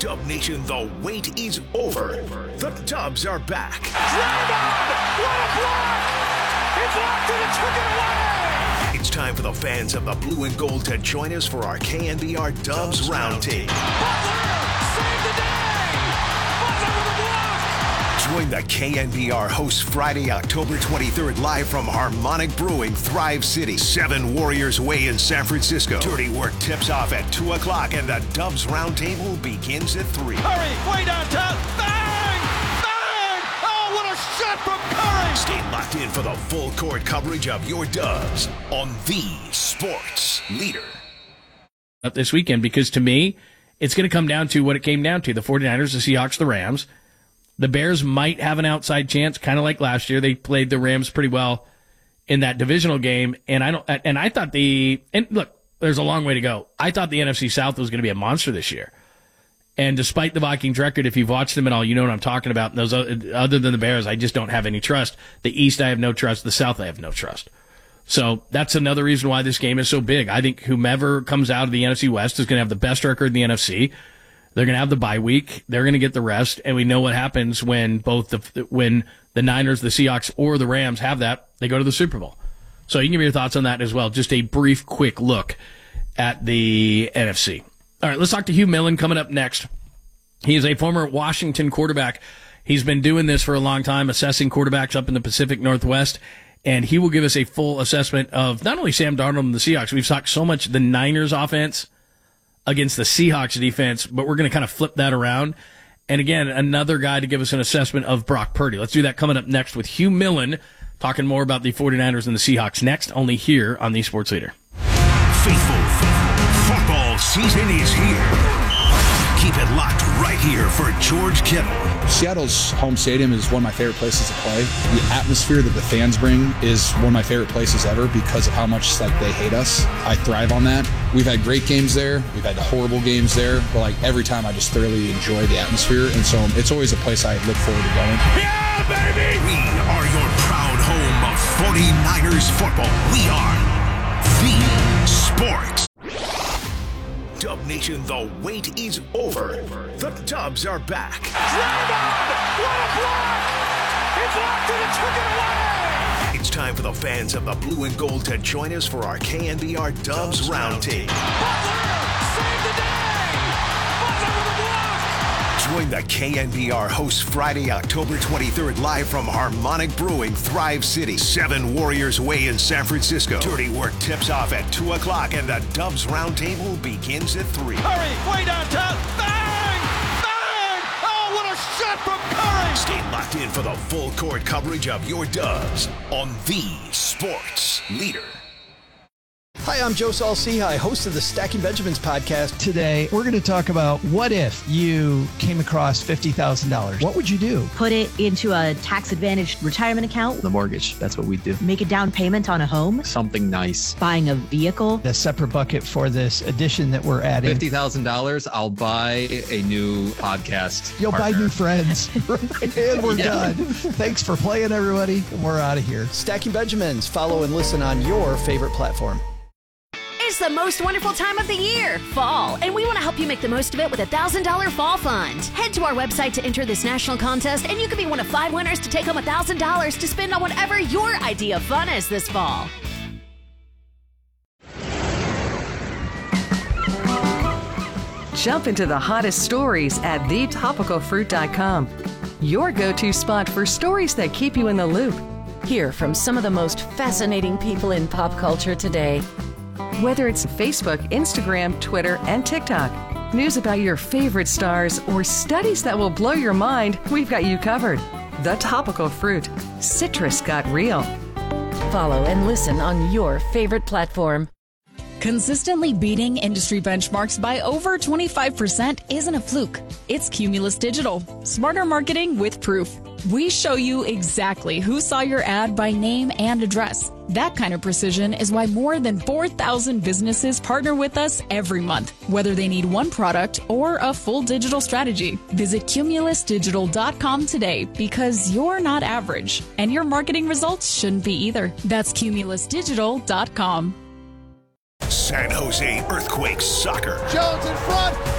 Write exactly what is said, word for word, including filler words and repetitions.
Dub Nation, the wait is over. The Dubs are back. Draymond! What a block! He blocked it and took it away! It's time for the fans of the blue and gold to join us for our K N B R Dubs Roundtable. Butler! Save the day! Butler with a block! Join the K N B R hosts Friday, October twenty-third, live from Harmonic Brewing, Thrive City, seven Warriors Way in San Francisco. Dirty Work tips off at two o'clock, and the Dubs Roundtable begins at three. Curry, way downtown. Bang! Bang! Oh, what a shot from Curry! Stay locked in for the full court coverage of your Dubs on the Sports Leader. This weekend, because to me, it's going to come down to what it came down to. The 49ers, the Seahawks, the Rams. The Bears might have an outside chance, kind of like last year. They played the Rams pretty well in that divisional game, and I don't. And I thought the and look, there's a long way to go. I thought the N F C South was going to be a monster this year, and despite the Vikings record, if you've watched them at all, you know what I'm talking about. Those other than the Bears, I just don't have any trust. The East, I have no trust. The South, I have no trust. So that's another reason why this game is so big. I think whomever comes out of the N F C West is going to have the best record in the N F C. They're going to have the bye week. They're going to get the rest, and we know what happens when both the when the Niners, the Seahawks, or the Rams have that. They go to the Super Bowl. So you can give me your thoughts on that as well. Just a brief, quick look at the N F C. All right, let's talk to Hugh Millen coming up next. He is a former Washington quarterback. He's been doing this for a long time, assessing quarterbacks up in the Pacific Northwest, and he will give us a full assessment of not only Sam Darnold and the Seahawks. We've talked so much the Niners offense against the Seahawks defense, but we're going to kind of flip that around. And again, another guy to give us an assessment of Brock Purdy. Let's do that coming up next with Hugh Millen, talking more about the 49ers and the Seahawks next, only here on the Sports Leader. Faithful football season is here. Keep it locked right here for George Kittle. Seattle's home stadium is one of my favorite places to play. The atmosphere that the fans bring is one of my favorite places ever because of how much like they hate us. I thrive on that. We've had great games there. We've had horrible games there. But like every time I just thoroughly enjoy the atmosphere. And so it's always a place I look forward to going. Yeah, baby! We are your proud home of 49ers football. We are the Sports. Dub Nation, the wait is over. The Dubs are back. Draymond! What a block! He blocked it and took it away! It's time for the fans of the blue and gold to join us for our K N B R Dubs Roundtable. Butler! Save the day! Butler with a block! Join the K N B R hosts Friday, October twenty-third, live from Harmonic Brewing, Thrive City, seven Warriors Way in San Francisco. Dirty Work tips off at two o'clock, and the Dubs Roundtable begins at three. Curry, way downtown. Bang! Bang! Oh, what a shot from Curry! Stay locked in for the full court coverage of your Dubs on the Sports Leader. Hi, I'm Joe Saul-Sehy, host of the Stacking Benjamins podcast. Today, we're going to talk about what if you came across fifty thousand dollars? What would you do? Put it into a tax-advantaged retirement account. The mortgage. That's what we do. Make a down payment on a home. Something nice. Buying a vehicle. A separate bucket for this addition that we're adding. fifty thousand dollars, I'll buy a new podcast You'll partner. buy new friends. And we're Yeah. done. Thanks for playing, everybody. We're out of here. Stacking Benjamins. Follow and listen on your favorite platform. It's the most wonderful time of the year, fall, and we want to help you make the most of it with a one thousand dollars Fall Fund. Head to our website to enter this national contest, and you could be one of five winners to take home one thousand dollars to spend on whatever your idea of fun is this fall. Jump into the hottest stories at the topical fruit dot com. Your go-to spot for stories that keep you in the loop. Hear from some of the most fascinating people in pop culture today. Whether it's Facebook, Instagram, Twitter, and TikTok, news about your favorite stars, or studies that will blow your mind, we've got you covered. The Topical Fruit. Citrus got real. Follow and listen on your favorite platform. Consistently beating industry benchmarks by over twenty-five percent isn't a fluke. It's Cumulus Digital. Smarter marketing with proof. We show you exactly who saw your ad by name and address. That kind of precision is why more than four thousand businesses partner with us every month, whether they need one product or a full digital strategy. Visit cumulus digital dot com today because you're not average, and your marketing results shouldn't be either. That's cumulus digital dot com. San Jose Earthquakes Soccer. Jones in front.